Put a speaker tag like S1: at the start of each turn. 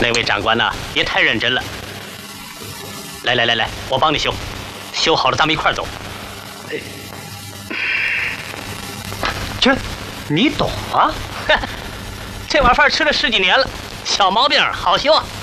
S1: 那位长官呐，别太认真了。来，我帮你修，修好了咱们一块儿走。
S2: 这，你懂啊？
S1: 这碗饭吃了10几年了，小毛病好修。